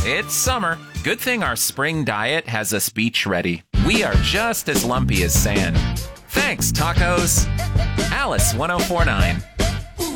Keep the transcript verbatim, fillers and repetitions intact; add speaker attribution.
Speaker 1: It's summer. Good thing our spring diet has us beach ready. We are just as lumpy as sand. Thanks, tacos. Alice one oh four nine.